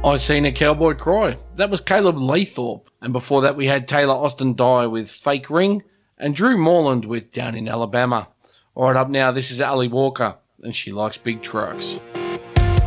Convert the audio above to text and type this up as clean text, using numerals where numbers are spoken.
I Seen a Cowboy Cry. That was Caleb Laythorpe. And before that we had Taylor Austin Dye with Fake Ring and Drew Morland with Down in Alabama. All right, up now, this is Ali Walker, and She Likes Big Trucks.